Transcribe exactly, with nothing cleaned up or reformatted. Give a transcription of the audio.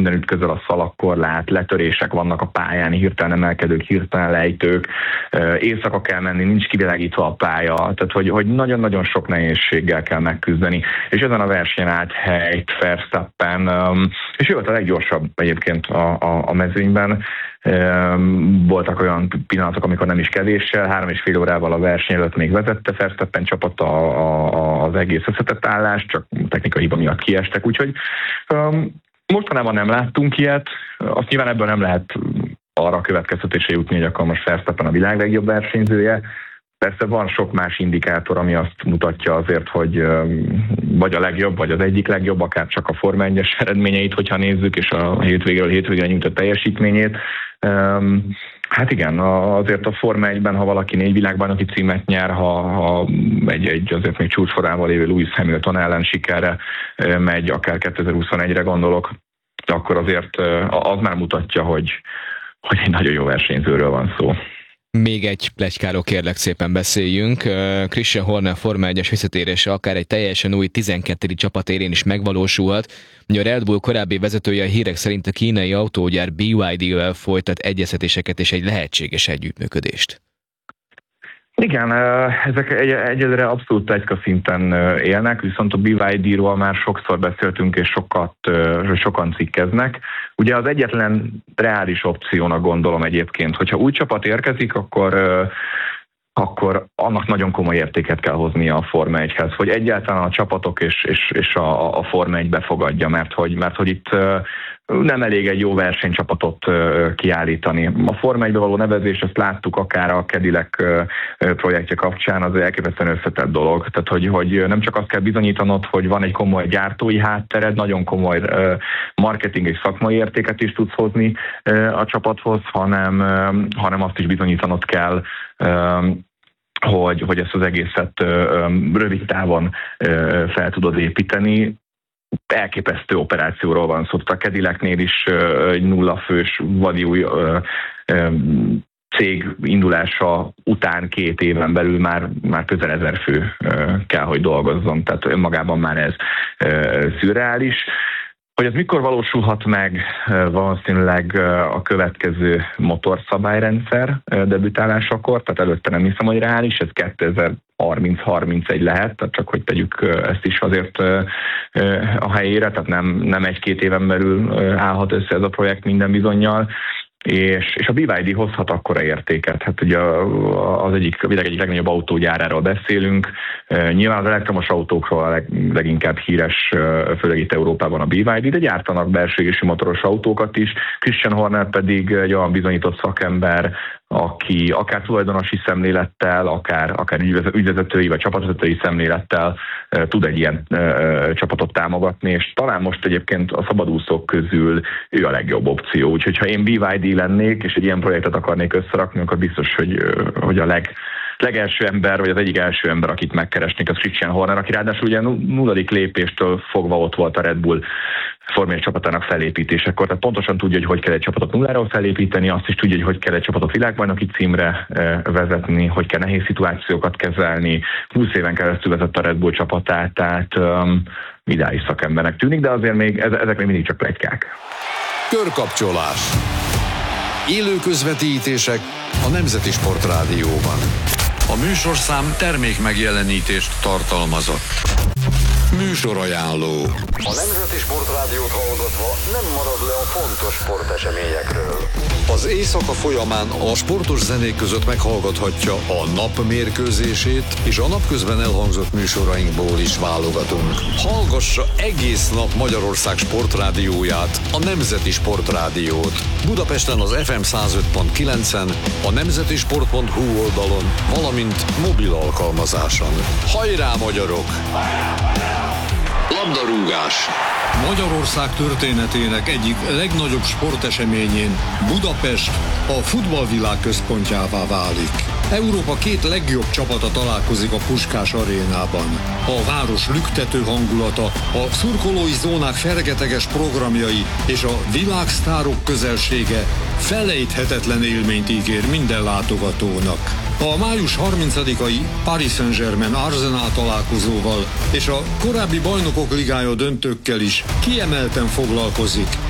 mindenütt közel a szalagkorlát, letörések vannak a pályán, hirtelen emelkedők, hirtelen lejtők, éjszaka kell menni, nincs kivilágítva a pálya, tehát hogy, hogy nagyon-nagyon sok nehézséggel kell megküzdeni, és ezen a versenyen állt helyt Verstappen, és ő volt a leggyorsabb egyébként a, a, a mezőnyben. Voltak olyan pillanatok, amikor nem is kevéssel, három és fél órával a verseny előtt még vezette Verstappen csapata a, a, az egész összetett állást, csak technikai hiba miatt kiestek, úgyhogy um, mostanában nem láttunk ilyet, azt nyilván ebből nem lehet arra a következtetésre jutni, hogy akkor most Verstappen a világ legjobb versenyzője. Persze van sok más indikátor, ami azt mutatja azért, hogy vagy a legjobb, vagy az egyik legjobb, akár csak a Forma egyes eredményeit, hogyha nézzük, és a hétvégéről hétvégére nyújtott teljesítményét. Hát igen, azért a Forma egyben, ha valaki négy világbajnoki címet nyer, ha, ha egy, egy azért még csúcsformában lévő Lewis Hamilton ellen sikerre megy, akár kétezer-huszonegyre gondolok, akkor azért az már mutatja, hogy, hogy egy nagyon jó versenyzőről van szó. Még egy pletykáról kérlek szépen beszéljünk. Christian Horner Forma egyes visszatérése akár egy teljesen új tizenkettedik csapat élén is megvalósulhat. A Red Bull korábbi vezetője a hírek szerint a kínai autógyár bé ipszilon dé-vel folytat egyeztetéseket és egy lehetséges együttműködést. Igen, ezek egy, egyelőre abszolút pletyka szinten élnek, viszont a bé ipszilon dé-ról már sokszor beszéltünk, és sokat, sokan cikkeznek. Ugye az egyetlen reális opciónak gondolom egyébként, hogyha új csapat érkezik, akkor, akkor annak nagyon komoly értéket kell hoznia a Forma egyhez, hogy egyáltalán a csapatok és, és, és a, a Forma egy befogadja, mert hogy, mert hogy itt nem elég egy jó versenycsapatot kiállítani. A Forma egybe való nevezés, ezt láttuk akár a Cadillac projektje kapcsán, az elképesztően összetett dolog. Tehát, hogy, hogy nem csak azt kell bizonyítanod, hogy van egy komoly gyártói háttered, nagyon komoly marketing és szakmai értéket is tudsz hozni a csapathoz, hanem, hanem azt is bizonyítanod kell, hogy, hogy ezt az egészet rövid távon fel tudod építeni. Elképesztő operációról van szó. A Cadillacnél is egy nulla fős vadi új cég indulása után két éven belül már, már közel ezer fő kell, hogy dolgozzon. Tehát önmagában már ez szürreális. Hogy ez mikor valósulhat meg, valószínűleg a következő motorszabályrendszer debütálásakor, tehát előtte nem hiszem, hogy reális, ez kétezer-harminc-harmincegy lehet, tehát csak hogy tegyük ezt is azért a helyére, tehát nem, nem egy-két éven belül állhat össze ez a projekt minden bizonnyal. És, és a bé ipszilon dé hozhat akkora értéket. Hát ugye az egyik, a világ egyik legnagyobb autógyáráról beszélünk. Nyilván az elektromos autókról a leg, leginkább híres, főleg itt Európában a bé ipszilon dé, de gyártanak belső égésű motoros autókat is. Christian Horner pedig egy olyan bizonyított szakember, aki akár tulajdonosi szemlélettel, akár, akár ügyvezetői vagy csapatvezetői szemlélettel e, tud egy ilyen e, csapatot támogatni, és talán most egyébként a szabadúszók közül ő a legjobb opció. Úgyhogy ha én bé ipszilon dé lennék, és egy ilyen projektet akarnék összerakni, akkor biztos, hogy, hogy a leg, legelső ember, vagy az egyik első ember, akit megkeresnék, az Christian Horner, aki ráadásul ugye nulladik lépéstől fogva ott volt a Red Bull Forma egy csapatának felépítésekor, tehát pontosan tudja, hogy hogy kell egy csapatot nulláról felépíteni, azt is tudja, hogy hogy kell egy csapatot világbajnoki címre vezetni, hogy kell nehéz szituációkat kezelni. húsz éven keresztül vezette a Red Bull csapatát, tehát um, ideális szakembernek tűnik, de azért még ezek még mindig csak pletykák. Körkapcsolás. Élő közvetítések a Nemzeti Sportrádióban. A műsorszám termék megjelenítést tartalmazott. Műsorajánló. A Nemzeti Sportrádiót hallgatva nem marad le a fontos sporteseményekről. Az éjszaka folyamán a sportos zenék között meghallgathatja a nap mérkőzését, és a napközben elhangzott műsorainkból is válogatunk. Hallgassa egész nap Magyarország sportrádióját, a Nemzeti Sportrádiót. Budapesten az ef em száz öt pont kilencen, a nemzetisport pont hu oldalon, valamint mobil alkalmazáson. Hajrá, magyarok! Labdarúgás. Magyarország történetének egyik legnagyobb sporteseményén Budapest a futballvilág központjává válik. Európa két legjobb csapata találkozik a Puskás arénában. A város lüktető hangulata, a szurkolói zónák fergeteges programjai és a világsztárok közelsége felejthetetlen élményt ígér minden látogatónak. A május harmincadikai Paris Saint-Germain Arsenal találkozóval és a korábbi Bajnokok Ligája döntőkkel is kiemelten foglalkozik